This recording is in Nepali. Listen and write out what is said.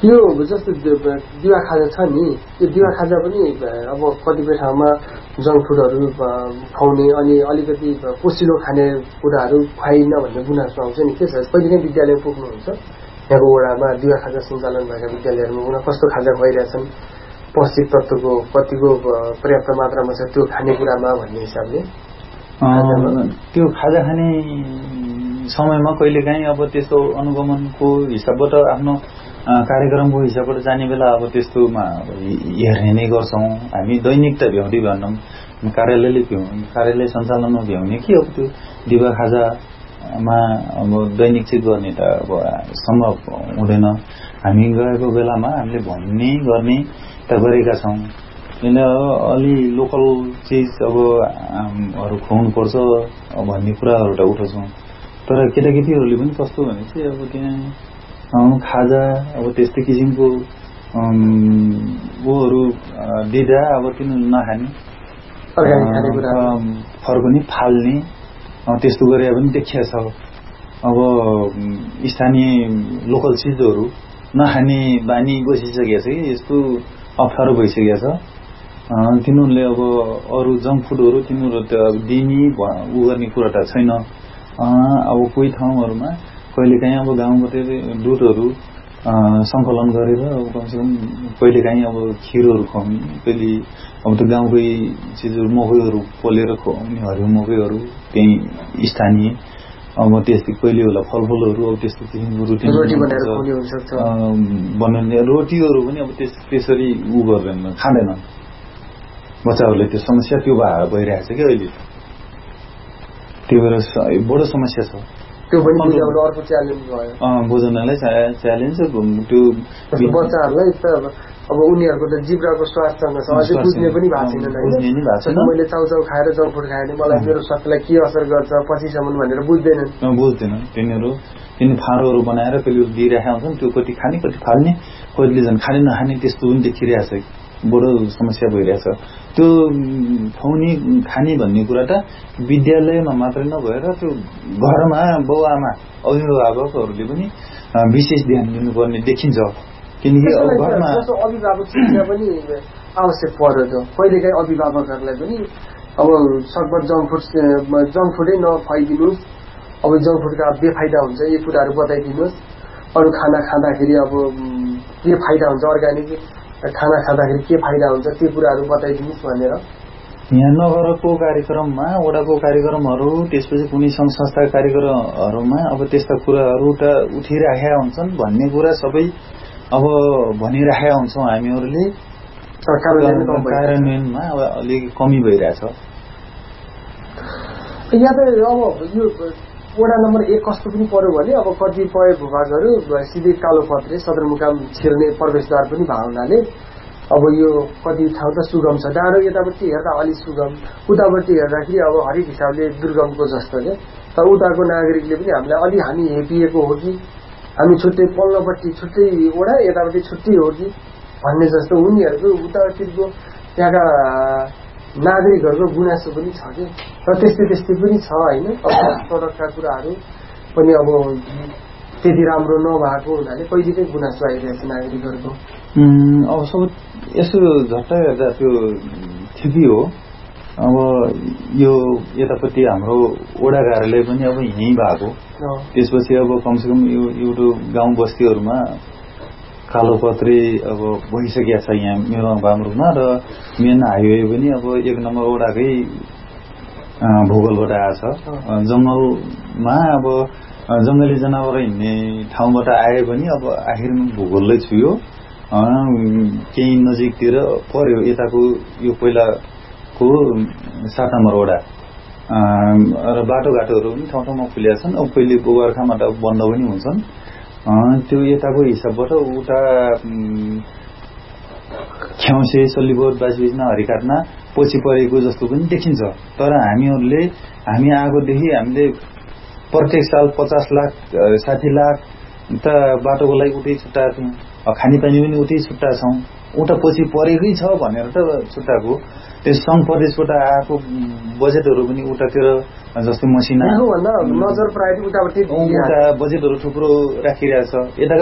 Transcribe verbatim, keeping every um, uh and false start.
यो जस्तो दिवा खाजा छ नि यो दिवा खाजा पनि अब कतिपय ठाउँमा जङ्क फुडहरू खुवाउने अनि अलिकति पोसिलो खाने कुराहरू खुवाइन्न भन्ने गुनासो आउँछ नि के छ कहिले नै विद्यालय पुग्नुहुन्छ यहाँको वडामा दिवा खाजा सञ्चालन भएका विद्यालयहरूमा उनीहरू कस्तो खाजा खुवाइरहेछन् पौष्टिक तत्त्वको कतिको पर्याप्त मात्रामा छ त्यो खानेकुरामा भन्ने हिसाबले त्यो खाजा खाने समयमा कहिलेकाहीँ अब त्यस्तो अनुगमनको हिसाबबाट आफ्नो कार्यक्रमको हिसाबबाट जाने बेला अब त्यस्तोमा हेर्ने नै गर्छौँ हामी दैनिक त भ्याउँदै भनौँ कार्यालयले भ्याउँ कार्यालय सञ्चालनमा भ्याउने कि अब त्यो दिवा खाजामा अब दैनिक चाहिँ गर्ने त अब सम्भव हुँदैन हामी गएको बेलामा हामीले भन्ने गर्ने त गरेका छौँ किन अलि लोकल चिज अब हरू खुवाउनुपर्छ भन्ने कुराहरू त उठाउँछौँ तर केटाकेटीहरूले पनि कस्तो भने चाहिँ अब त्यहाँ खाजा अब त्यस्तै किसिमको ऊहरू दिँदा अब तिनीहरू नखाने फर्कने फाल्ने त्यस्तो गरे पनि देखिया छ अब स्थानीय लोकल चिजहरू नखाने बानी बसिसकेको छ कि यस्तो अप्ठ्यारो भइसकेको छ तिनीहरूले अब अरू जङ्क फुडहरू तिनीहरू त दिने उ गर्ने कुरा त छैन अब कोही ठाउँहरूमा कहिलेकाहीँ अब गाउँबाट दुधहरू सङ्कलन गरेर अब कमसेकम कहिलेकाहीँ अब खिरहरू खुवाउने कहिले अब त्यो गाउँकै चिजहरू मकैहरू पोलेर खुवाउने हरियो मकैहरू त्यही स्थानीय अब त्यस्तै कहिले होला फलफुलहरू अब त्यस्तो किसिमको रुटिन बनाउने रोटीहरू पनि अब त्यसरी उ गर्दैन खाँदैन बच्चाहरूले त्यो समस्या त्यो भइरहेको छ क्या अहिले त्यो भएर बडो समस्या छ त्यो पनि अर्को च्यालेन्ज भयो बुझ्नलाई च्यालेन्ज त्यो बच्चाहरूलाई अब उनीहरूको त जिब्राको स्वास्थ्यसँग छ अझै बुझ्ने पनि भएको छैन मैले चाउचाउ खाएर जङ्क फुड खाएँ भने मलाई मेरो स्वास्थ्यलाई के असर गर्छ पछिसम्म भनेर बुझ्दैनन् बुझ्दैन तिनीहरू तिनी फाँडोहरू बनाएर कहिले दिइरहेका हुन्छन् त्यो कति खाने कति फाल्ने कतिले झन् खाने नखाने त्यस्तो पनि देखिरहेछ बडो समस्या भइरहेछ त्यो खुवाउने खाने भन्ने कुरा त विद्यालयमा मात्रै नभएर त्यो घरमा बाउ आमा अभिभावकहरूले पनि विशेष ध्यान दिनुपर्ने देखिन्छ किनकि अब घरमा अभिभावक शिक्षा पनि आवश्यक पर्यो कहिलेकाहीँ अभिभावकहरूलाई पनि अब सकभर जङ्क फुड जङ्क फुडै नखुवाइदिनुहोस् अब जङ्क फुडका बेफाइदा हुन्छ यी कुराहरू बताइदिनुहोस् अरू खाना खाँदाखेरि अब के फाइदा हुन्छ अर्ग्यानिक खाना खाँदाखेरि के फाइदा हुन्छ त्यो कुराहरू बताइदिनुहोस् भनेर यहाँ नगरको कार्यक्रममा वडाको कार्यक्रमहरू त्यसपछि कुनै सङ्घ संस्थाका कार्यक्रमहरूमा अब त्यस्ता कुराहरू त उठिराखेका हुन्छन् भन्ने कुरा सबै अब भनिराखेका हुन्छौँ हामीहरूले कार्यान्वयनमा अब अलिक कमी भइरहेछ यहाँ त अब यो वडा नम्बर एक कस्तो पनि पर्यो भने अब कतिपय भूभागहरू सिधै कालोपत्रे सदरमुकाम छिर्ने प्रवेशद्वार पनि भएको हुनाले अब यो कति ठाउँ त सुगम छ डाँडो यतापट्टि हेर्दा अलिक सुगम उतापट्टि हेर्दाखेरि अब हरेक हिसाबले दुर्गमको जस्तो क्या तर उताको नागरिकले पनि हामीलाई अलि हामी हेपिएको हो कि हामी छुट्टै पल्लोपट्टि छुट्टै वडा यतापट्टि छुट्टै हो कि भन्ने जस्तो उनीहरूको उतापट्टिको त्यहाँका नागरिकहरूको गुनासो पनि छ कि र त्यस्तै त्यस्तै पनि छ होइन प्रडक्टका कुराहरू पनि अब त्यति राम्रो नभएको हुनाले कहिलेकै गुनासो आइरहेको छ नागरिकहरूको अब सब यसो झट्ट हेर्दा त्यो ठिकै हो अब यो यतापट्टि हाम्रो वडा कार्यालय पनि अब यहीँ भएको त्यसपछि अब कमसेकम यो एउटा गाउँ बस्तीहरूमा कालोपत्रे अब भइसकेको छ यहाँ मेरो बामरुमा र मेन हाइवे पनि अब एक नम्बर वडाकै भूगोलबाट आएको छ जङ्गलमा अब जङ्गली जनावर हिँड्ने ठाउँबाट आए पनि अब आखिरमा भूगोललाई छुयो केही नजिकतिर पर्यो यताको यो पहिलाको सात नम्बर वडा र बाटोघाटोहरू पनि ठाउँ ठाउँमा खुलेका छन् अब पहिले गोबर्खामा त बन्द पनि हुन्छन् त्यो यताको हिसाबबाट उता ख्याउसे सल्लीबोट बाजबिजमा हरिकाटमा पछि परेको जस्तो पनि देखिन्छ तर हामीहरूले हामी आएकोदेखि हामीले प्रत्येक साल पचास लाख साठी लाख त बाटोको लागि उतै छुट्टाएको थियौँ खानेपानी पनि उतै छुट्टा छौँ उता पछि परेकै छ भनेर त छुट्टाएको त्यस सङ्घ प्रदेशबाट आएको बजेटहरू पनि उतातिर जस्तै मसिना नजर प्रायः उताबाट बजेटहरू थुप्रो राखिरहेछ यता